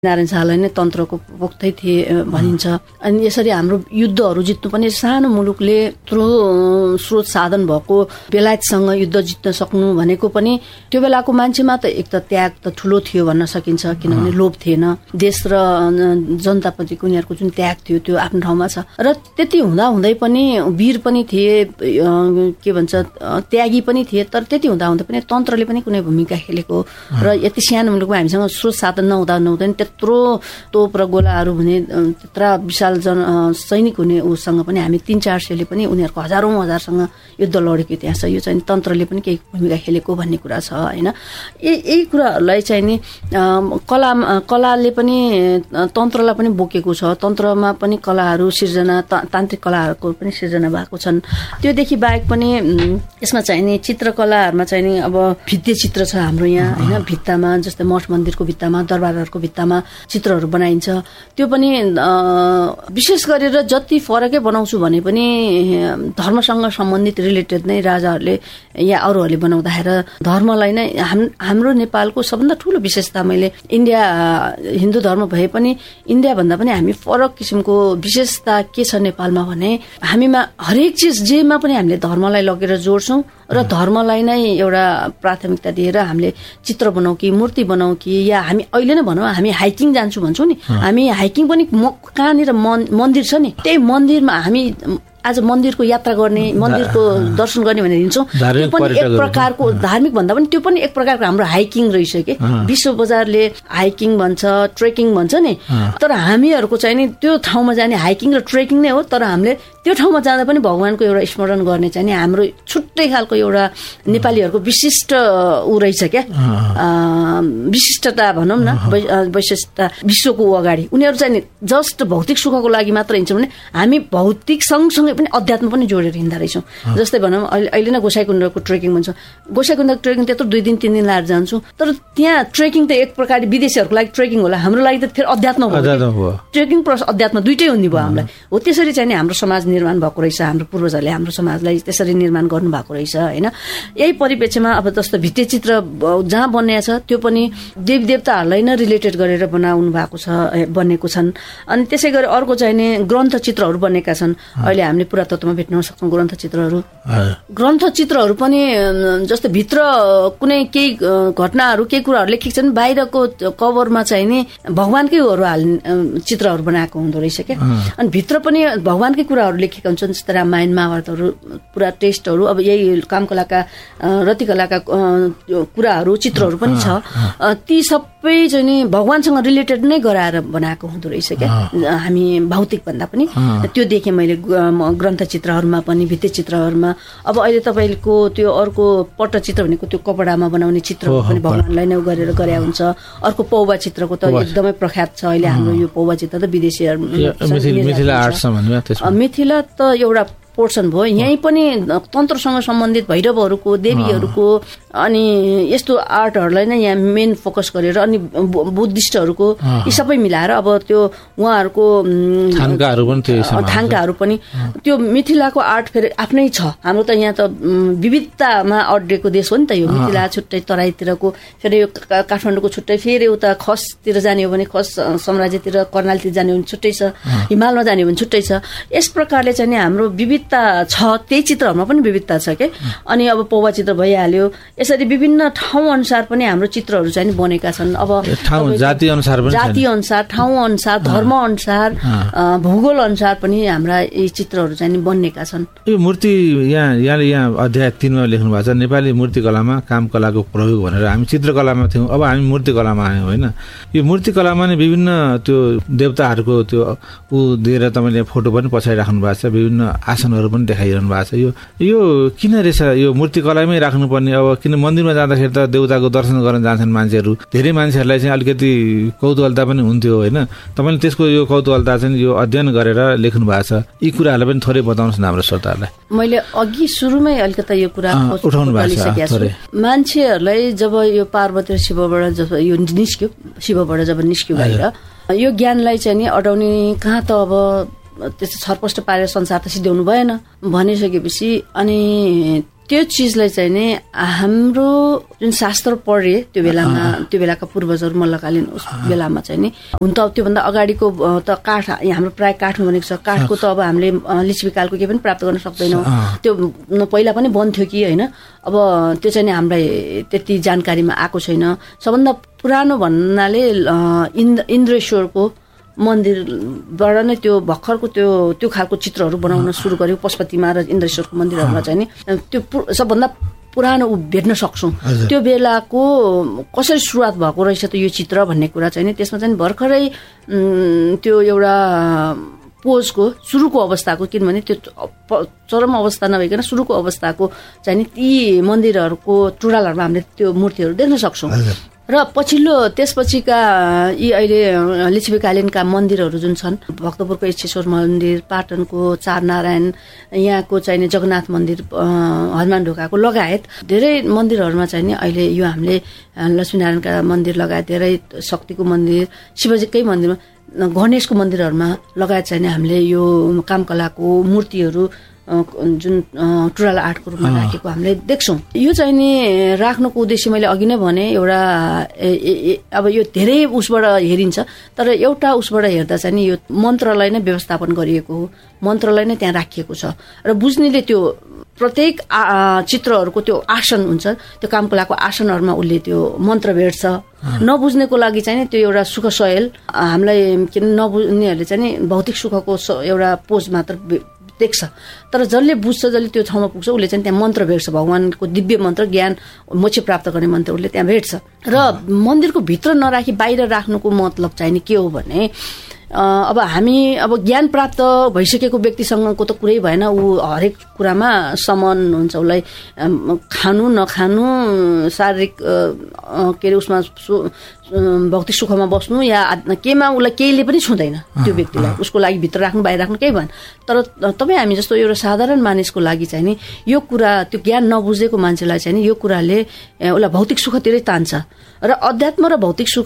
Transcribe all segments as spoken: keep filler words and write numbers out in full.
नारायण शाहलाई नै तन्त्रको पोख्तै थिए भनिन्छ। अनि यसरी हाम्रो युद्धहरू जित्नु पनि सानो मुलुकले ठुलो स्रोत साधन भएको बेलायतसँग युद्ध जित्न सक्नु भनेको पनि त्यो बेलाको मान्छेमा त एक त त्याग त ठुलो थियो भन्न सकिन्छ, किनभने लोभ थिएन, देश र जनताप्रतिको उनीहरूको जुन त्याग थियो त्यो आफ्नो ठाउँमा छ। र त्यति हुँदा हुँदै पनि वीर पनि थिए, के भन्छ त्यागी पनि थिए, तर त्यति हुँदा हुँदै पनि तन्त्रले पनि कुनै भूमिका खेलेको र यति सानो मुलुकमा हामीसँग स्रोत साधन नहुँदा नहुँदै त्यत्रो तोप र गोलाहरू हुने, त्यत्रा विशाल जन सैनिक हुने उसँग पनि हामी तीन चार सयले पनि उनीहरूको हजारौँ हजारसँग युद्ध लडेको इतिहास छ। यो चाहिँ तन्त्रले पनि केही भूमिका खेलेको भन्ने कुरा छ होइन। यही कुराहरूलाई चाहिँ नि कला कलाले पनि तन्त्रलाई पनि बोकेको छ। तन्त्रमा पनि कलाहरू सिर्जना, तान्त्रिक कलाहरूको पनि सिर्जना भएको छन्। त्योदेखि बाहेक पनि यसमा चाहिँ नि चित्रकलाहरूमा चाहिँ नि अब भित्ते चित्र छ हाम्रो यहाँ होइन। भित्तामा जस्तै मठ मन्दिरको भित्तामा, दरबारहरूको भित्तामा चित्रहरू बनाइन्छ। त्यो पनि विशेष गरेर जति फरकै बनाउँछु भने पनि धर्मसँग सम्बन्धित रिलेटेड नै राजाहरूले या अरूहरूले बनाउँदाखेरि धर्मलाई नै हाम हाम्रो नेपालको सबभन्दा ठुलो विशेषता, मैले इन्डिया हिन्दू धर्म भए पनि इन्डियाभन्दा पनि हामी फरक किसिमको विशेषता के छ नेपालमा भने हामीमा हरेक चिज जेमा पनि हामीले धर्मलाई लगेर जोड्छौँ र धर्मलाई नै एउटा प्राथमिकता दिएर हामीले चित्र बनाऊ कि मूर्ति बनाऊ कि या हामी अहिले नै भनौँ हामी हाइकिङ जान्छौँ भन्छौँ नि, हामी हाइकिङ पनि कहाँनिर मन्दिर छ नि त्यही मन्दिरमा हामी आज मन्दिरको यात्रा गर्ने, मन्दिरको दर्शन गर्ने भनेर हिँड्छौँ। त्यो पनि एक प्रकारको धार्मिक भन्दा पनि त्यो पनि एक प्रकारको हाम्रो हाइकिङ रहेछ कि। विश्व बजारले हाइकिङ भन्छ, ट्रेकिङ भन्छ नि, तर हामीहरूको चाहिँ नि त्यो ठाउँमा जाने हाइकिङ र ट्रेकिङ नै हो। तर हामीले त्यो ठाउँमा जाँदा पनि भगवानको एउटा स्मरण गर्ने चाहिँ नि हाम्रो छुट्टै खालको एउटा नेपालीहरूको विशिष्ट ऊ रहेछ क्या, विशिष्टता भनौँ न, वैशिष्टता विश्वको अगाडि। उनीहरू चाहिँ नि जस्ट भौतिक सुखको लागि मात्र हिँड्छौँ भने हामी भौतिक सँगसँगै पनि अध्यात्म पनि जोडेर हिँड्दा रहेछौँ। जस्तै भनौँ अहिले अहिले नै गोसाइकुण्डको ट्रेकिङ भन्छ, गोसाइकुण्डको ट्रेकिङ त्यत्रो दुई दिन तिन दिन लाएर जान्छौँ, तर त्यहाँ ट्रेकिङ त एक प्रकार विदेशीहरूको लागि ट्रेकिङ होला, हाम्रो लागि त फेरि अध्यात्म हो। ट्रेकिङ प्लस अध्यात्म दुइटै हुने भयो हामीलाई। हो त्यसरी चाहिँ नि हाम्रो समाज निर्माण भएको रहेछ, हाम्रो पूर्वजहरूले हाम्रो समाजलाई त्यसरी निर्माण गर्नुभएको रहेछ होइन। यही परिप्रेक्ष्यमा अब जस्तो भित्ते चित्र जहाँ बनिएको छ त्यो पनि देवी देवताहरूलाई नै रिलेटेड गरेर बनाउनु भएको छ, बनेको छन्। अनि त्यसै गरी अर्को चाहिँ नि ग्रन्थ चित्रहरू बनेका छन्। अहिले हामीले पुरातत्वमा भेट्न सक्छौँ ग्रन्थ चित्रहरू। ग्रन्थ चित्रहरू पनि जस्तो भित्र कुनै केही घटनाहरू केही कुराहरू लेखेका छन्, बाहिरको कभरमा चाहिँ नि भगवानकैहरू हाल्ने चित्रहरू बनाएको हुँदो रहेछ क्या। अनि भित्र पनि भगवानकै कुराहरू लेखेका हुन्छन्, जस्तै रामायण महाभारतहरू पुरा टेस्टहरू, अब यही कामकलाका रतिकलाका कुराहरू चित्रहरू पनि छ। ती सबै चाहिँ नि भगवानसँग रिलेटेड नै गराएर बनाएको हुँदो रहेछ क्या, हामी भौतिक भन्दा पनि। त्यो देखेँ मैले ग्रन्थ चित्रहरूमा पनि, भित्ते चित्रहरूमा। अब अहिले तपाईँको त्यो अर्को पट्टचित्र भनेको त्यो कपडामा बनाउने चित्र पनि भगवानलाई नै गरेर गरे हुन्छ। अर्को पौवा चित्रको त एकदमै प्रख्यात छ अहिले हाम्रो यो पौवा चित्र त विदेशीहरू मिथिला त एउटा पोर्सन भयो। यहीँ पनि तन्त्रसँग सम्बन्धित भैरवहरूको, देवीहरूको अनि यस्तो आर्टहरूलाई नै यहाँ मेन फोकस गरेर, अनि बुद्धिस्टहरूको यी सबै मिलाएर अब त्यो उहाँहरूको थाङ्काहरू पनि त्यो मिथिलाको आर्ट फेरि आफ्नै छ। हाम्रो त यहाँ त विविधतामा अड्डेको देश हो नि त यो मिथिला। छुट्टै तराईतिरको फेरि यो काठमाडौँको छुट्टै, फेरि उता खसतिर जाने हो भने खस साम्राज्यतिर, कर्णालीतिर जाने हो भने छुट्टै छ, हिमालमा जाने हो भने छुट्टै छ। यस प्रकारले चाहिँ हाम्रो विविधता छ, त्यही चित्रहरूमा पनि विविधता छ के। अनि अब पौवा चित्र भइहाल्यो, यसरी विभिन्न ठाउँ अनुसार पनि हाम्रो चित्रहरू चाहिँ बनेका छन्। अब जाति अनुसार पनि, जाति अनुसार, ठाउँ अनुसार, धर्म अनुसार, भूगोल अनुसार पनि हाम्रा यी चित्रहरू चाहिँ बनेका छन्। यो मूर्ति यहाँ यहाँले यहाँ अध्याय तीनमा लेख्नु भएको छ, नेपाली मूर्तिकलामा कामकलाको प्रयोग भनेर। हामी चित्रकलामा थियौँ, अब हामी मूर्तिकलामा आयौँ होइन। यो मूर्तिकलामा नै विभिन्न त्यो देवताहरूको त्यो ऊ दिएर तपाईँले फोटो पनि पछाडि राख्नु भएको छ, विभिन्न आसनहरू पनि देखाइरहनु भएको छ। यो यो किन रहेछ यो मूर्तिकलामै राख्नुपर्ने? अब किन मन्दिरमा जाँदाखेरि त देवताको दर्शन गर्न जान्छन् मान्छेहरू, धेरै मान्छेहरूलाई चाहिँ अलिकति कौतूहलता पनि हुन्थ्यो होइन। तपाईँले त्यसको यो कौतूहलता चाहिँ यो अध्ययन गरेर लेख्नु भएको छ। यी कुराहरूलाई पनि थोरै बताउनुहोस् न हाम्रो श्रोताहरूलाई। मैले अघि सुरुमै अलिकति यो कुरा उठाउनु भएको छ। मान्छेहरूलाई जब यो पार्वती र शिवबाट जब यो निस्क्यो, शिवबाट जब निस्क्यो बाहिर, यो ज्ञानलाई चाहिँ नि अडाउने कहाँ त अब त्यस्तो छरपष्ट पारेर संसार त सिद्ध्याउनु भएन भनिसकेपछि अनि त्यो चिजलाई चाहिँ नि हाम्रो जुन शास्त्र पढे त्यो बेलामा त्यो बेलाका पूर्वजहरू मल्लकालीन उस बेलामा चाहिँ नि हुन त त्योभन्दा अगाडिको त काठ हाम्रो प्राय काठमा बनेको छ। काठको त अब हामीले लिच्छवीकालको केही पनि प्राप्त गर्न सक्दैनौँ। त्यो पहिला पनि बन्थ्यो कि होइन, अब त्यो चाहिँ नि हामीलाई त्यति जानकारीमा आएको छैन। सबभन्दा पुरानो भन्नाले इन्द्र इन्द्रेश्वरको मन्दिरबाट नै त्यो भर्खरको त्यो त्यो खालको चित्रहरू बनाउन सुरु गर्यो। पशुपतिमा र इन्द्रेश्वरको मन्दिरहरूमा चाहिँ नि त्यो सबभन्दा पुरानो ऊ भेट्न सक्छौँ। त्यो बेलाको कसरी सुरुवात भएको रहेछ त यो चित्र भन्ने कुरा चाहिँ नि त्यसमा चाहिँ भर्खरै त्यो एउटा पोजको सुरुको अवस्थाको, किनभने त्यो चरम अवस्था नभइकन सुरुको अवस्थाको चाहिँ नि ती मन्दिरहरूको टुँडालहरूमा हामीले त्यो मूर्तिहरू देख्न सक्छौँ। र पछिल्लो त्यसपछिका यी अहिले लिच्छवीकालीनका मन्दिरहरू जुन छन्, भक्तपुरको एच्छेश्वर मन्दिर, पाटनको चार नारायण, यहाँको चाहिँ जगन्नाथ मन्दिर, हनुमान ढोकाको लगायत धेरै मन्दिरहरूमा चाहिँ नि अहिले यो हामीले लक्ष्मीनारायणका मन्दिर लगायत धेरै शक्तिको मन्दिर, शिवजीकै मन्दिरमा, गणेशको मन्दिरहरूमा लगायत चाहिँ हामीले यो कामकलाको मूर्तिहरू जुन टुराल आर्टको रूपमा राखेको हामीले देख्छौँ। यो चाहिँ नि राख्नुको उद्देश्य मैले अघि नै भने एउटा अब यो धेरै उसबाट हेरिन्छ, तर एउटा उसबाट हेर्दा चाहिँ नि यो मन्त्रलाई नै व्यवस्थापन गरिएको हो, मन्त्रलाई नै त्यहाँ राखिएको छ। र बुझ्नेले त्यो प्रत्येक चित्रहरूको त्यो आसन हुन्छ, त्यो कामकलाको आसनहरूमा उसले त्यो मन्त्र भेट्छ। नबुझ्नेको लागि चाहिँ त्यो एउटा सुख सयल हामीलाई किन नबुझ्नेहरूले चाहिँ नि भौतिक सुखको एउटा पोज मात्र देख्छ, तर जसले बुझ्छ, जसले त्यो ठाउँमा पुग्छ उसले चाहिँ त्यहाँ मन्त्र भेट्छ, भगवानको दिव्य मन्त्र, ज्ञान, मोक्ष प्राप्त गर्ने मन्त्र उसले त्यहाँ भेट्छ। र मन्दिरको भित्र नराखी बाहिर राख्नुको मतलब चाहिँ नि के हो भने अब हामी अब ज्ञान प्राप्त भइसकेको व्यक्तिसँगको त कुरै भएन, ऊ हरेक कुरामा समन हुन्छ, उसलाई खानु नखानु शारीरिक के अरे उसमा भौतिक सुखमा बस्नु या केमा उसलाई केहीले पनि छुँदैन त्यो व्यक्तिलाई, उसको लागि भित्र राख्नु बाहिर राख्नु केही भएन। तर तपाईँ हामी जस्तो एउटा साधारण मानिसको लागि चाहिँ नि यो कुरा, त्यो ज्ञान नबुझेको मान्छेलाई चाहिँ नि यो कुराले उसलाई भौतिक सुखतिरै तान्छ। र अध्यात्म र भौतिक सुख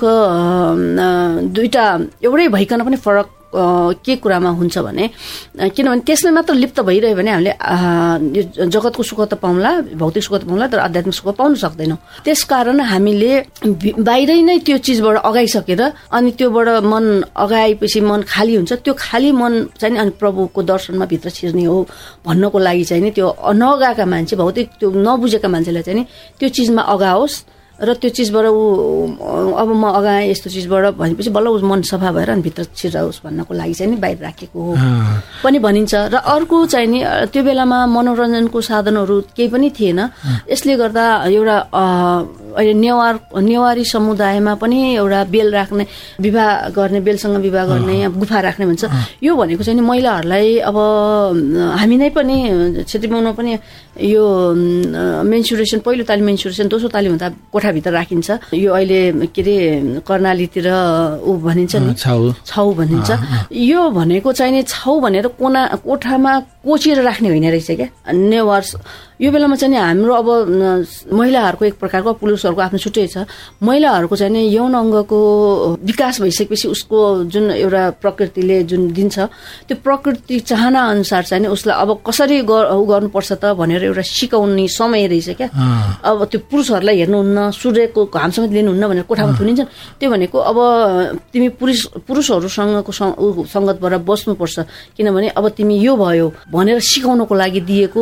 दुईटा एउटै भइकन पनि फरक के कुरामा हुन्छ भने, किनभने त्यसमै मात्र लिप्त भइरह्यो भने हामीले यो जगतको सुख त पाउँला, भौतिक सुख त पाउँला, तर आध्यात्मिक सुख पाउन सक्दैनौँ। त्यसकारण हामीले बाहिरै नै त्यो चिजबाट अगाइसकेर अनि त्योबाट मन अगाएपछि मन खाली हुन्छ, त्यो खाली मन चाहिँ अनि प्रभुको दर्शनमा भित्र छिर्ने हो भन्नको लागि चाहिँ नि त्यो नअगाएका मान्छे, भौतिक त्यो नबुझेका मान्छेलाई चाहिँ नि त्यो चिजमा अगाओस् र त्यो चिजबाट ऊ अब म अगाएँ यस्तो चिजबाट भनेपछि बल्ल उस मन सफा भएर अनि भित्र छिराओस् भन्नको लागि चाहिँ नि बाहिर राखेको हो पनि भनिन्छ। र अर्को चाहिँ नि त्यो बेलामा मनोरञ्जनको साधनहरू केही पनि थिएन, यसले गर्दा एउटा अहिले नेवार नेवारी समुदायमा पनि एउटा बेल राख्ने, विवाह गर्ने, बेलसँग विवाह गर्ने, गुफा राख्ने भन्छ। यो भनेको चाहिँ नि महिलाहरूलाई अब हामी नै पनि क्षेत्री बाहुनमा पनि यो मेन्सुरेसन, पहिलो तालिम मेन्सुरेसन, दोस्रो तालिम हुँदा कोठाभित्र राखिन्छ। यो अहिले के अरे कर्णालीतिर ऊ भनिन्छ नि छाउ भनिन्छ। यो भनेको चाहिँ नि छाउ भनेर कोना कोठामा कोचिएर राख्ने होइन रहेछ क्या नेवार। यो बेलामा चाहिँ नि हाम्रो अब महिलाहरूको एक प्रकारको, पुरुषहरूको आफ्नो छुट्टै छ, महिलाहरूको चाहिँ नि यौन अङ्गको विकास भइसकेपछि उसको जुन एउटा प्रकृतिले जुन दिन्छ त्यो प्रकृति चाहना अनुसार चाहिँ नि उसलाई अब कसरी उ गर्नुपर्छ त भनेर एउटा सिकाउने समय रहेछ क्या। अब त्यो पुरुषहरूलाई हेर्नुहुन्न, सूर्यको घामसमेत लिनुहुन्न भनेर कोठामा थुनिन्छन्। त्यो भनेको अब तिमी पुरुष पुरुषहरूसँगको सङ्गतबाट बस्नुपर्छ, किनभने अब तिमी यो भयो भनेर सिकाउनको लागि दिएको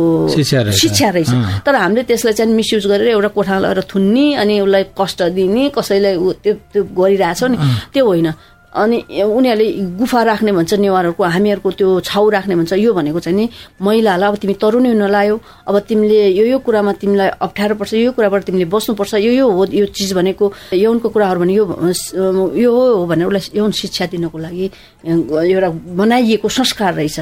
शिक्षा रहेछ। तर हामीले त्यसलाई चाहिँ मिसयुज गरेर एउटा कोठामा लगेर थुन्ने अनि उसलाई कष्ट दिने, कसैलाई त्यो त्यो गरिरहेछौँ नि, त्यो होइन। अनि उनीहरूले गुफा राख्ने भन्छ नेवारहरूको, हामीहरूको त्यो छाउ राख्ने भन्छ। यो भनेको चाहिँ नि महिलालाई अब तिमी तरुणी हुन लायो, अब तिमीले यो यो कुरामा तिमीलाई अप्ठ्यारो पर्छ, यो कुराबाट तिमीले बस्नुपर्छ, यो यो हो यो चिज भनेको यौनको कुराहरू भने यो यो हो भनेर उसलाई यौन शिक्षा दिनको लागि एउटा बनाइएको संस्कार रहेछ।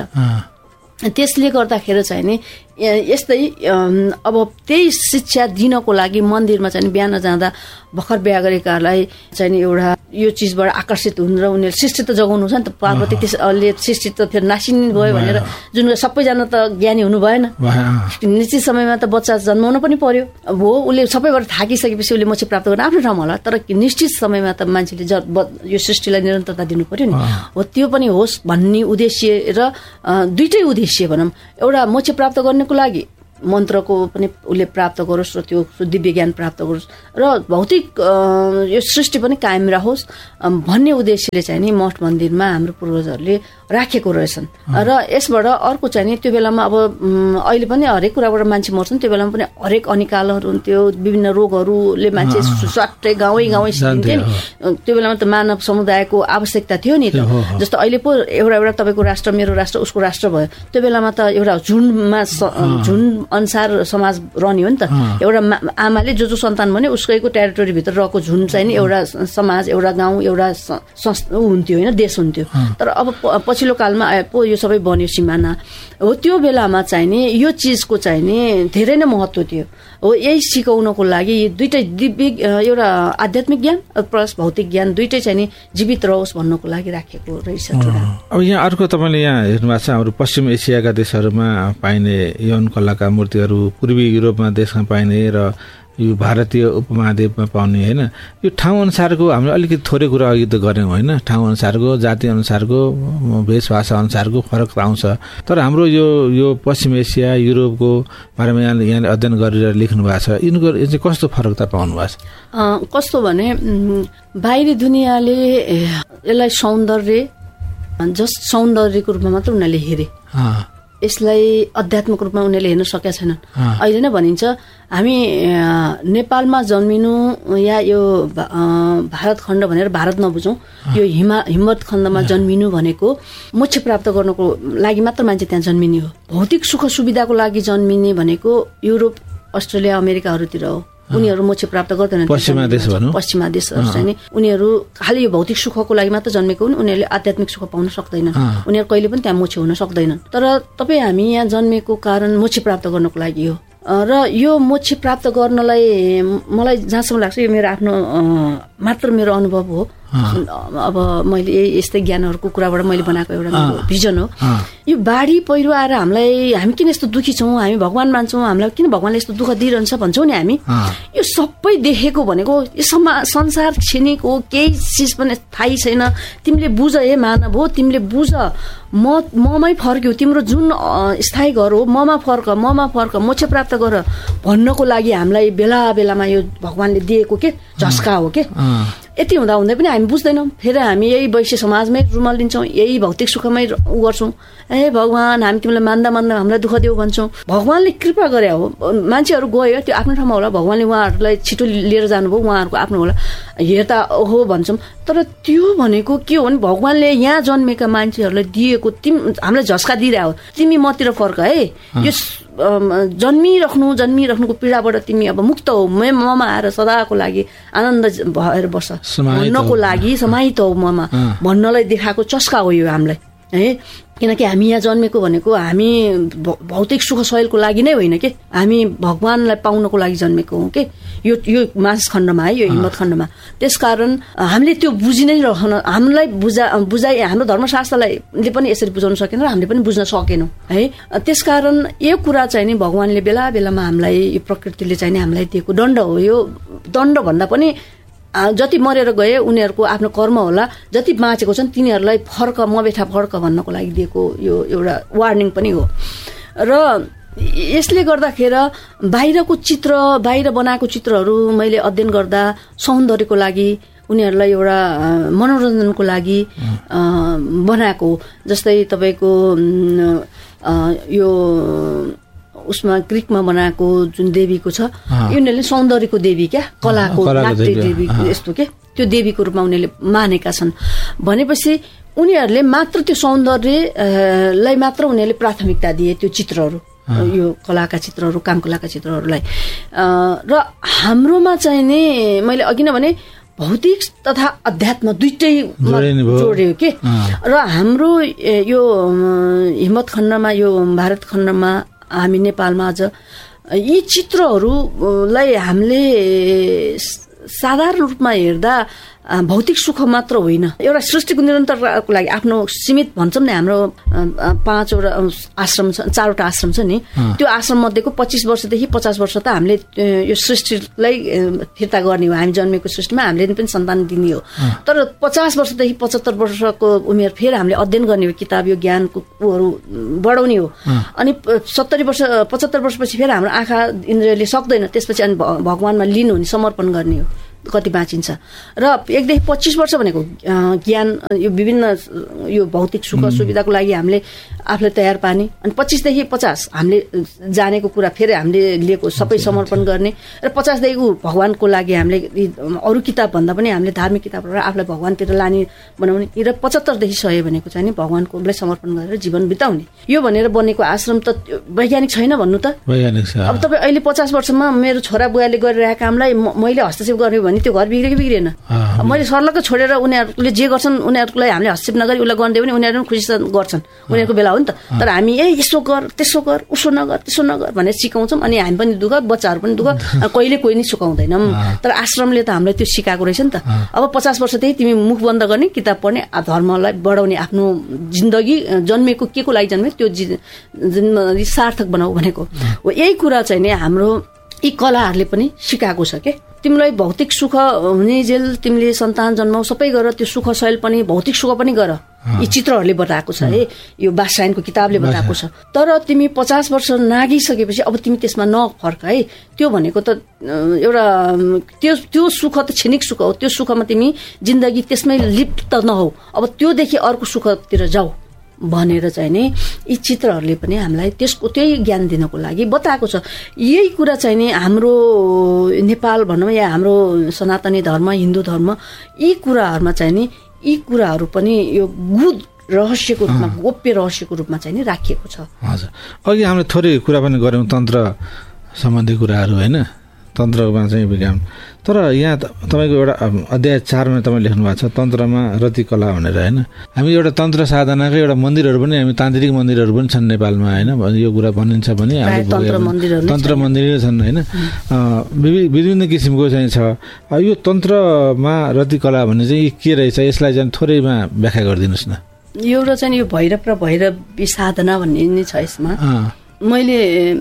त्यसले गर्दाखेरि चाहिँ नि यस्तै अब त्यही शिक्षा दिनको लागि मन्दिरमा चाहिँ बिहान जाँदा भर्खर बिहा गरेकाहरूलाई चाहिँ एउटा यो चिजबाट आकर्षित हुनु र उनीहरूले शिष्टित जगाउनु छ नि त। पार्वती त्यसले शिष्टित त फेरि नासिनु भयो भनेर जुन सबैजना त ज्ञानी हुनु भएन, निश्चित समयमा त बच्चा जन्माउनु पनि पर्यो। अब हो उसले सबैबाट थाकिसकेपछि उसले मोक्ष प्राप्त गर्न आफ्नो ठाउँमा होला, तर निश्चित समयमा त मान्छेले यो सृष्टिलाई निरन्तरता दिनु पर्यो नि। हो त्यो पनि होस् भन्ने उद्देश्य र दुईटै उद्देश्य भनौँ, एउटा मोक्ष प्राप्त गर्नको लागि मन्त्रको पनि उसले प्राप्त गरोस् र त्यो दिव्य ज्ञान प्राप्त गरोस् र भौतिक यो सृष्टि पनि कायम रहोस् भन्ने उद्देश्यले चाहिँ नि मठ मन्दिरमा हाम्रो पूर्वजहरूले राखेको रहेछन्। र यसबाट अर्को चाहिँ नि त्यो बेलामा अब अहिले पनि हरेक कुराबाट मान्छे मर्छन्, त्यो बेलामा पनि हरेक अनिकालहरू हुन्थ्यो, विभिन्न रोगहरूले मान्छे स्वाट्टै गाउँै गाउँै सिकिन्थ्यो नि। त्यो बेलामा त मानव समुदायको आवश्यकता थियो नि त। जस्तो अहिले पो एउटा एउटा तपाईँको राष्ट्र मेरो राष्ट्र उसको राष्ट्र भयो, त्यो बेलामा त एउटा झुन्डमा झुन्ड अनुसार समाज रहने हो नि त। एउटा आमाले जो जो सन्तान भने उसकैको टेरिटोरीभित्र रहेको झुन्ड चाहिँ नि एउटा समाज, एउटा गाउँ, एउटा संस्था हुन्थ्यो होइन, देश हुन्थ्यो। तर अब पछिल्लो कालमा पो यो सबै बन्यो सिमाना हो। त्यो बेलामा चाहिँ नि यो चिजको चाहिँ नि धेरै नै महत्त्व थियो हो। यही सिकाउनको लागि दुइटै दिव्य एउटा आध्यात्मिक ज्ञान प्लस भौतिक ज्ञान दुइटै चाहिँ नि जीवित रहोस् भन्नको लागि राखेको रहेछ। अब यहाँ अर्को तपाईँले यहाँ हेर्नु भएको छ हाम्रो पश्चिम एसियाका देशहरूमा पाइने यौन कलाका मूर्तिहरू, पूर्वी युरोपमा देशमा पाइने र यो भारतीय उपमहाद्वीपमा पाउने होइन, यो ठाउँ अनुसारको हामीले अलिकति थोरै कुरा अघि त गऱ्यौँ होइन, ठाउँ अनुसारको जाति अनुसारको वेशभाषा अनुसारको फरक आउँछ। तर हाम्रो यो यो पश्चिम एसिया युरोपको बारेमा यहाँले यहाँले अध्ययन गरेर लेख्नु भएको छ, यिनको यो चाहिँ कस्तो फरकता पाउनु भएको छ? कस्तो भने बाहिरी दुनियाँले यसलाई सौन्दर्य जस्ट सौन्दर्यको रूपमा मात्र उनीहरूले हेरे, यसलाई आध्यात्मिक रूपमा उनीहरूले हेर्न सकेका छैनन्। अहिले नै भनिन्छ हामी नेपालमा जन्मिनु या यो भारत खण्ड भनेर भारत नबुझौँ, यो हिमा हिमवत खण्डमा जन्मिनु भनेको मोक्ष प्राप्त गर्नको लागि मात्र मान्छे त्यहाँ जन्मिने हो। भौतिक सुख सुविधाको लागि जन्मिने भनेको युरोप, अस्ट्रेलिया, अमेरिकाहरूतिर हो। उनीहरू मोक्ष प्राप्त गर्दैनन्। पश्चिमा देश भनौँ, पश्चिमा देशहरू चाहिँ नि उनीहरू खालि यो भौतिक सुखको लागि मात्र जन्मेको हुन्, उनीहरूले आध्यात्मिक सुख पाउन सक्दैनन्, उनीहरू कहिले पनि त्यहाँ मोक्ष हुन सक्दैनन्। तर तपाईँ हामी यहाँ जन्मेको कारण मोक्ष प्राप्त गर्नको लागि हो। र यो मोक्ष प्राप्त गर्नलाई मलाई जहाँसम्म लाग्छ यो मेरो आफ्नो मात्र मेरो अनुभव हो। अब मैले यस्तै ज्ञानहरूको कुराबाट मैले बनाएको एउटा भिजन हो। यो बाढी पहिरो आएर हामीलाई हामी किन यस्तो दुखी छौँ, हामी भगवान मान्छौँ, हामीलाई किन भगवानले यस्तो दुःख दिइरहन्छ भन्छौँ नि हामी, यो सबै देखेको भनेको यो समा संसार क्षणिक हो, केही चिज पनि थाहै छैन। तिमीले बुझ हे मानव हो, तिमीले बुझ म ममै फर्क्यौ, तिम्रो जुन स्थायी घर हो ममा फर्क, ममा फर्क, मोक्ष प्राप्त गर भन्नको लागि हामीलाई बेला बेलामा यो भगवानले दिएको के झस्का हो के। यति हुँदा हुँदै पनि हामी बुझ्दैनौँ, फेरि हामी यही वैश्य समाजमै रुमल लिन्छौँ, यही भौतिक सुखमै उ गर्छौँ। ए भगवान हामी तिमीलाई मान्दा मान्दा हामीलाई दुःख देऊ भन्छौँ। भगवानले कृपा गरे हो, मान्छेहरू गयो त्यो आफ्नो ठाउँमा होला, भगवानले उहाँहरूलाई छिटो लिएर जानुभयो, उहाँहरूको आफ्नो होला, हेर्दा हो भन्छौँ। तर त्यो भनेको के हो भने भगवानले यहाँ जन्मेका मान्छेहरूलाई दिएको तिमी हामीलाई झस्का दिइरह हो, तिमी मतिर फर्क है, यो जन्मिराख्नु जन्मिराख्नुको पीडाबाट तिमी अब मुक्त हो, म ममा आएर सदाको लागि आनन्द भएर बस भन्नको लागि समाहित हो ममा भन्नलाई देखाएको चस्का हो यो हामीलाई है। किनकि हामी यहाँ जन्मेको भनेको हामी भौतिक सुख सहयोगको लागि नै होइन कि, हामी भगवानलाई पाउनको लागि जन्मेको हौँ कि यो यो मानस खण्डमा है, यो हिम्मत खण्डमा। त्यसकारण हामीले त्यो बुझि नै रहन, हामीलाई बुझा बुझाइ हाम्रो धर्मशास्त्रले पनि यसरी बुझाउन सकेन र हामीले पनि बुझ्न सकेनौँ है। त्यसकारण यो कुरा चाहिँ नि भगवानले बेला बेलामा हामीलाई यो प्रकृतिले चाहिँ नि हामीलाई दिएको दण्ड हो। यो दण्ड भन्दा पनि जति मरेर गए उनीहरूको आफ्नो कर्म होला, जति बाँचेको छन् तिनीहरूलाई फर्क म बेठा फर्क भन्नको लागि दिएको यो एउटा वार्निङ पनि हो। र यसले गर्दाखेरि बाहिरको चित्र, बाहिर बनाएको चित्रहरू मैले अध्ययन गर्दा सौन्दर्यको लागि, उनीहरूलाई एउटा मनोरञ्जनको लागि बनाएको, जस्तै तपाईँको यो उसमा ग्रिकमा बनाएको जुन देवीको छ उनीहरूले सौन्दर्यको देवी क्या, कलाको नाट्य देवी यस्तो के त्यो देवीको रूपमा उनीहरूले मानेका छन्। भनेपछि उनीहरूले मात्र त्यो सौन्दर्यलाई मात्र उनीहरूले प्राथमिकता दिए, त्यो चित्रहरू, यो कलाका चित्रहरू, काम कलाका चित्रहरूलाई। र हाम्रोमा चाहिँ नि मैले अघि नै भने भौतिक तथा अध्यात्म दुइटै जोड्यो के। र हाम्रो यो हिम्मत खण्डमा, यो भारत खण्डमा, हामी नेपालमा आज यी चित्रहरूलाई हामीले साधारण रूपमा हेर्दा भौतिक सुख मात्र होइन, एउटा सृष्टिको निरन्तरताको लागि आफ्नो सीमित भन्छौँ नि, हाम्रो पाँचवटा आश्रम छ, चारवटा आश्रम छ नि, त्यो आश्रम मध्येको पच्चिस वर्षदेखि पचास वर्ष त हामीले यो सृष्टिलाई फिर्ता गर्ने हो, हामी जन्मेको सृष्टिमा हामीले पनि सन्तान दिने हो। तर पचास वर्षदेखि पचहत्तर वर्षको उमेर फेरि हामीले अध्ययन गर्ने हो, किताब यो ज्ञानको कुहरू बढाउने हो। अनि सत्तरी वर्ष पचहत्तर वर्षपछि फेरि हाम्रो आँखा इन्द्रियले सक्दैन, त्यसपछि अनि भगवानमा लिनु हुने, समर्पण गर्ने हो, कति बाँचिन्छ। र एकदेखि पच्चिस वर्ष भनेको ज्ञान, यो विभिन्न यो भौतिक सुख सुविधाको लागि हामीले आफूलाई तयार पार्ने, अनि पच्चिसदेखि पचास हामीले जानेको कुरा फेरि हामीले लिएको सबै समर्पण गर्ने, र पचासदेखि ऊ भगवानको लागि हामीले अरू किताबभन्दा पनि हामीले धार्मिक किताबहरू आफूलाई भगवानतिर लाने बनाउने, र पचहत्तरदेखि सय भनेको चाहिँ नि भगवानकोलाई समर्पण गरेर जीवन बिताउने। यो भनेर बनेको आश्रम त वैज्ञानिक छैन भन्नु त, वैज्ञानिक छ। अब तपाईँ अहिले पचास वर्षमा मेरो छोरा बुवाले गरिरहेको कामलाई मैले हस्तक्षेप गर्ने भने त्यो घर बिग्रेको बिग्रेन। मैले सर्लक्क छोडेर उनीहरूले जे गर्छन् उनीहरूलाई हामीले हस्तक्षेप नगरी उसलाई गर्ने भने उनीहरू पनि खुसी गर्छन्, उनीहरूको बेला हो नि त। तर हामी ए यसो गर त्यसो गर उसो नगर त्यसो नगर भनेर सिकाउँछौँ, अनि हामी पनि दुःख, बच्चाहरू पनि दुःख, कहिले कोही नै सिकाउँदैनौँ। तर आश्रमले त हामीलाई त्यो सिकाएको रहेछ नि त। अब पचास वर्षदेखि तिमी मुख बन्द गर्ने, किताब पढ्ने, धर्मलाई बढाउने, आफ्नो जिन्दगी जन्मेको के को लागि जन्मे त्यो जिन्दगी सार्थक बनाऊ भनेको हो। यही कुरा चाहिँ नि हाम्रो यी कलाहरूले पनि सिकाएको छ के, तिमीलाई भौतिक सुख हुने जेल तिमीले सन्तान जन्माऊ, सबै गर, त्यो सुख शैल पनि भौतिक सुख पनि गर। यी चित्रहरूले बताएको छ है, यो बादशाहको किताबले बताएको छ। तर तिमी पचास वर्ष नागिसकेपछि अब तिमी त्यसमा नफर्क है, त्यो भनेको त एउटा त्यो त्यो सुख त क्षणिक सुख हो, त्यो सुखमा तिमी जिन्दगी त्यसमै लिप्त नहौ, अब त्योदेखि अर्को सुखतिर जाऊ भनेर चाहिँ नि यी चित्रहरूले पनि हामीलाई त्यसको त्यही ज्ञान दिनको लागि बताएको छ। यही कुरा चाहिँ नि हाम्रो नेपाल भनौँ या हाम्रो सनातनी धर्म, हिन्दू धर्म, यी कुराहरूमा चाहिँ नि यी कुराहरू पनि यो गुड रहस्यको रूपमा, गोप्य रहस्यको रूपमा चाहिँ नि राखिएको छ। हजुर, अघि हामीले थोरै कुरा पनि गऱ्यौँ तन्त्र सम्बन्धी कुराहरू होइन, तन्त्रमा चाहिँ विज्ञान। तर यहाँ तपाईँको एउटा अध्याय चारमा तपाईँ लेख्नु भएको छ तन्त्रमा रतिकला भनेर होइन। हामी एउटा तन्त्र साधनाकै एउटा मन्दिरहरू पनि, हामी तान्त्रिक मन्दिरहरू पनि छन् नेपालमा होइन, यो कुरा भनिन्छ पनि, तन्त्र मन्दिर छन् होइन, विभिन्न किसिमको चाहिँ छ। यो तन्त्रमा रतिकला भन्ने चाहिँ के रहेछ, यसलाई चाहिँ थोरैमा व्याख्या गरिदिनुहोस् न। एउटा चाहिँ यो भैरव र भैरवी साधना भन्ने नै छ यसमा। मैले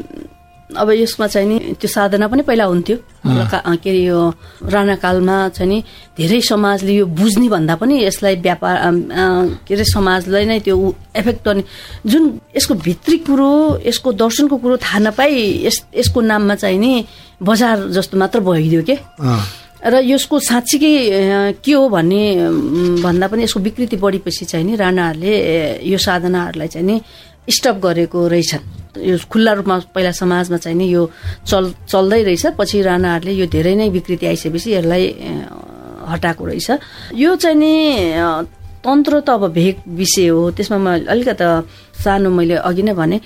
अब यसमा चाहिँ नि त्यो साधना पनि पहिला हुन्थ्यो के अरे यो राणाकालमा चाहिँ नि धेरै समाजले यो बुझ्ने भन्दा पनि यसलाई व्यापार के अरे समाजलाई नै त्यो एफेक्ट गर्ने, जुन यसको भित्री कुरो, यसको दर्शनको कुरो थाहा नपाई यस यसको नाममा चाहिँ नि बजार जस्तो मात्र भइदियो के। र यसको साँच्चीकै के हो भन्ने भन्दा पनि यसको विकृति बढेपछि चाहिँ नि राणाहरूले यो साधनाहरूलाई चाहिँ नि स्टप गरेको रहेछन्। यो खुल्ला रूपमा पहिला समाजमा चाहिँ नि यो चल चल्दै रहेछ, पछि राणाहरूले यो धेरै नै विकृति आइसकेपछि यसलाई हटाएको रहेछ। यो चाहिँ नि तन्त्र त अब भेग विषय हो, त्यसमा म अलिकति सानो मैले अघि नै भने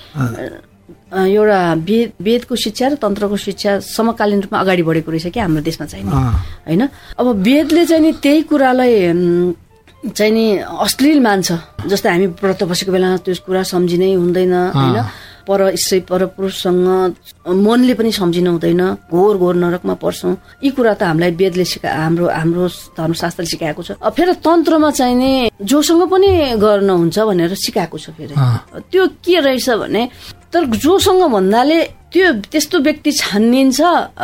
एउटा वेद वेदको शिक्षा र तन्त्रको शिक्षा समकालीन रूपमा अगाडि बढेको रहेछ क्या हाम्रो देशमा चाहिँ होइन। अब वेदले चाहिँ नि त्यही कुरालाई चाहिँ नि अश्लील मान्छ, जस्तै हामी व्रत बसेको बेला त्यो कुरा सम्झिनै हुँदैन होइन, पर स्त्री पर पुरुषसँग मनले पनि सम्झिनु हुँदैन, घोर घोर नरकमा पर्छौँ, यी कुरा त हामीलाई वेदले सिका हाम्रो हाम्रो धर्मशास्त्रले सिकाएको छ। फेरि तन्त्रमा चाहिँ नि जोसँग पनि गर्न हुन्छ भनेर सिकाएको छ। फेरि त्यो के रहेछ भने, तर जोसँग भन्नाले त्यो त्यस्तो व्यक्ति छानिन्छ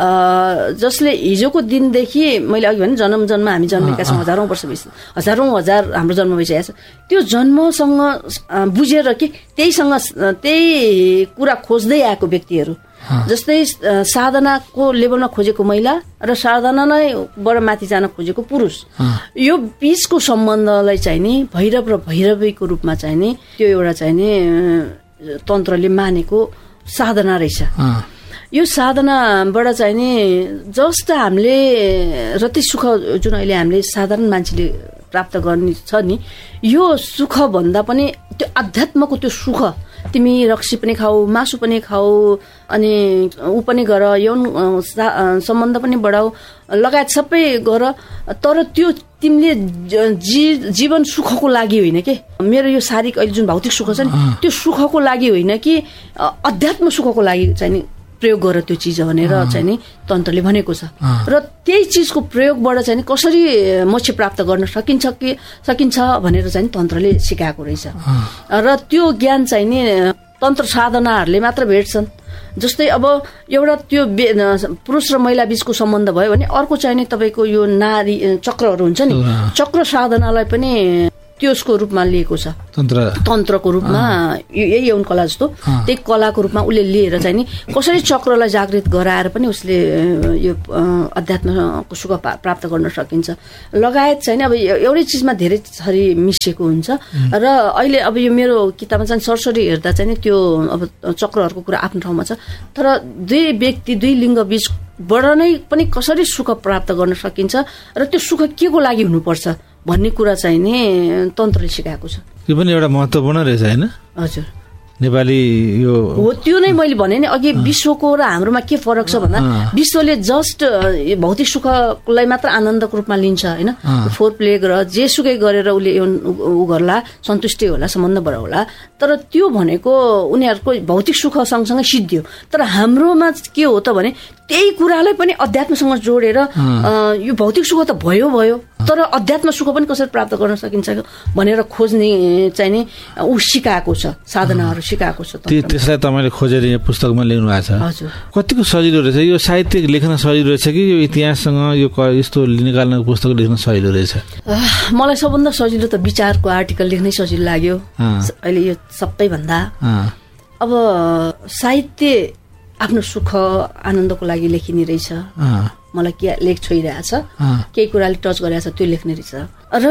जसले हिजोको दिनदेखि, मैले अघि भने जन्म जन्म हामी जन्मेका छौँ, हजारौँ वर्ष भइसक्यो, हजारौँ हजार हाम्रो जन्म भइसकेको छ, त्यो जन्मसँग बुझेर कि त्यहीसँग त्यही कुरा खोज्दै आएको व्यक्तिहरू, जस्तै साधनाको लेभलमा खोजेको महिला र साधना नै बाट माथि जान खोजेको पुरुष, यो बीचको सम्बन्धलाई चाहिँ नि भैरव र भैरवीको रूपमा चाहिँ नि त्यो एउटा चाहिँ नि तन्त्रले मानेको साधना रहेछ। यो साधनाबाट चाहिँ नि जस्ट हामीले रति सुख जुन अहिले हामीले साधारण मान्छेले प्राप्त गर्ने छ नि, यो सुख भन्दा पनि त्यो अध्यात्मको त्यो सुख, तिमी रक्सी पनि खाऊ, मासु पनि खाऊ, अनि ऊ पनि गर, यौन सम्बन्ध पनि बढाऊ लगायत सबै गर, तर त्यो तिमीले जी जीवन सुखको लागि होइन के, मेरो यो शारीरिक अहिले जुन भौतिक सुख छ नि त्यो सुखको लागि होइन कि अध्यात्म सुखको लागि चाहिँ नि प्रयोग गर त्यो चिज भनेर चाहिँ नि तन्त्रले भनेको छ। र त्यही चिजको प्रयोगबाट चाहिँ नि कसरी मोक्ष प्राप्त गर्न सकिन्छ कि सकिन्छ भनेर चाहिँ तन्त्रले सिकाएको रहेछ। र त्यो ज्ञान चाहिँ नि तन्त्र साधनाहरूले मात्र भेट्छन्। जस्तै अब एउटा त्यो पुरुष र महिला बीचको सम्बन्ध भयो भने अर्को चाहिँ नि तपाईँको यो नारी चक्रहरू हुन्छ नि, चक्र साधनालाई पनि त्यसको रूपमा लिएको छ, तन्त्र तन्त्रको रूपमा यही यौन कला जस्तो त्यही कलाको रूपमा उसले लिएर चाहिँ नि कसरी चक्रलाई जागृत गराएर पनि उसले यो अध्यात्मको सुख प्राप्त गर्न सकिन्छ लगायत चाहिँ अब एउटै चिजमा धेरै थरी मिसिएको हुन्छ। र अहिले अब यो मेरो किताबमा चाहिँ सरसरी हेर्दा चाहिँ नि त्यो अब चक्रहरूको कुरा आफ्नो ठाउँमा छ, तर दुई व्यक्ति दुई लिङ्ग बीचबाट नै पनि कसरी सुख प्राप्त गर्न सकिन्छ र त्यो सुख के को लागि हुनुपर्छ भन्ने कुरा चाहिँ नि तन्त्रले सिकाएको छ। यो पनि एउटा महत्त्वपूर्ण रहेछ हैन? हजुर, नेपाली यो हो त्यो नै मैले भने नि अघि विश्वको र हाम्रोमा के फरक छ भन्दा विश्वले जस्ट भौतिक सुखलाई मात्र आनन्दको रूपमा लिन्छ हैन, फोर प्ले गरेर जे सुकै गरेर उसले उ गर्ला सन्तुष्टि होला सम्बन्धबाट होला, तर त्यो भनेको उनीहरूको भौतिक सुख सँगसँगै सिद्धियो। तर हाम्रोमा के हो त भने त्यही कुरालाई पनि अध्यात्मसँग जोडेर यो भौतिक सुख त भयो भयो तर अध्यात्म सुख पनि कसरी प्राप्त गर्न सकिन्छ भनेर खोज्ने चाहिँ नि उ सिकाएको छ, साधनाहरू सिकाएको छ। त्यसलाई तपाईँले खोजेर यहाँ पुस्तकमा लेख्नु भएको छ। हजुर, कतिको सजिलो रहेछ यो साहित्य लेख्न सजिलो रहेछ कि यो इतिहाससँग यो यस्तो निकाल्न पुस्तक लेख्न सजिलो रहेछ? मलाई सबभन्दा सजिलो त विचारको आर्टिकल लेख्नै सजिलो लाग्यो अहिले यो सबैभन्दा। अब साहित्य आफ्नो सुख आनन्दको लागि लेखिने रहेछ, मलाई के लेख छोइरहेछ केही कुराले टच गरिरहेछ त्यो लेख्ने रहेछ। र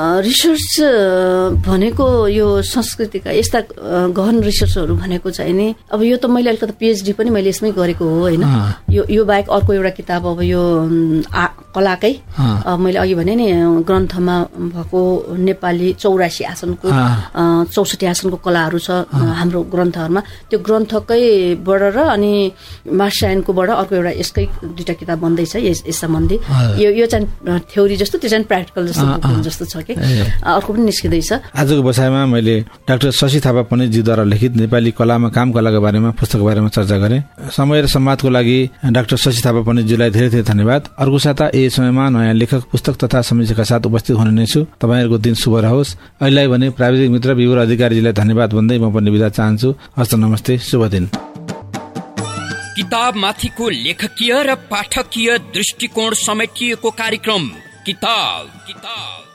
रिसर्च भनेको यो संस्कृतिका यस्ता गहन रिसर्चहरू भनेको चाहिँ नि अब यो त मैले अलिकति पिएचडी पनि मैले यसमै गरेको हो होइन। यो यो बाहेक अर्को एउटा किताब अब यो कलाकै मैले अघि भने नि ग्रन्थमा भएको नेपाली चौरासी आसनको चौसठी आसनको कलाहरू छ हाम्रो ग्रन्थहरूमा, त्यो ग्रन्थकैबाट र अनि मार्सायनकोबाट अर्को एउटा यसकै दुईटा किताब बन्दैछ यस सम्बन्धी। यो यो चाहिँ थ्योरी जस्तो त्यो चाहिँ प्र्याक्टिकल जस्तो जस्तो छ कि अर्को पनि निस्किँदैछ। आजको बसाइमा मैले डाक्टर शशि थापा पण्डितजीद्वारा लिखित नेपाली कलामा काम कलाको बारेमा पुस्तकको बारेमा चर्चा गरेँ। समय र संवादको लागि डाक्टर शशि थापा पण्डितजीलाई धेरै धेरै धन्यवाद। अर्को साता यही समयमा नयाँ लेखक पुस्तक तथा समीक्षाका साथ उपस्थित हुने नै छु। तपाईँहरूको दिन शुभ रहोस्। अहिलेलाई भने प्राविधिक मित्र विवर अधिकारीजीलाई धन्यवाद भन्दै म पनि बिदा चाहन्छु। हस्त नमस्ते, शुभ दिन। किताब माथिको लेखकीय र पाठकीय दृष्टिकोण समेटिएको कार्यक्रम किताब किताब